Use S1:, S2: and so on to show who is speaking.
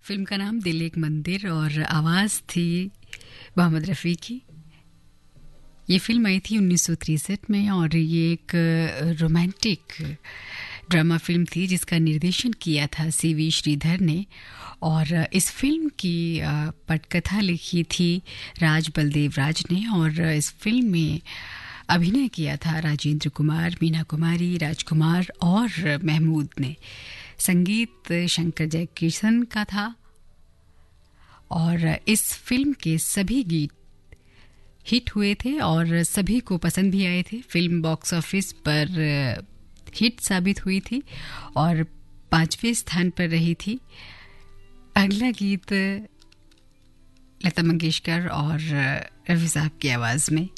S1: Film का नाम दिल एक मंदिर और आवाज़ थी मोहम्मद रफ़ी की। ये फिल्म आई थी 1963 में और ये एक रोमांटिक ड्रामा फिल्म थी जिसका निर्देशन किया था सीवी श्रीधर ने। और इस फिल्म की पटकथा लिखी थी राज बलदेव राज ने और इस फिल्म में अभिनय किया था राजेंद्र कुमार, मीना कुमारी, राजकुमार और महमूद ने। संगीत शंकर जयकिशन का था और इस फिल्म के सभी गीत हिट हुए थे और सभी को पसंद भी आए थे। फिल्म बॉक्स ऑफिस पर हिट साबित हुई थी और 5वें स्थान पर रही थी। अगला गीत लता मंगेशकर और रफी साहब की आवाज़ में